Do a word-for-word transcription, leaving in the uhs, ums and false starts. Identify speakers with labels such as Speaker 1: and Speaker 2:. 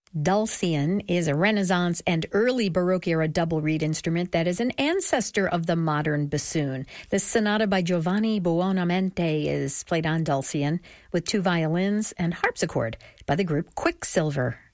Speaker 1: Dulcian is a Renaissance and early Baroque era double reed instrument that is an ancestor of the modern bassoon. The sonata by Giovanni Buonamente is played on Dulcian with two violins and harpsichord by the group Quicksilver.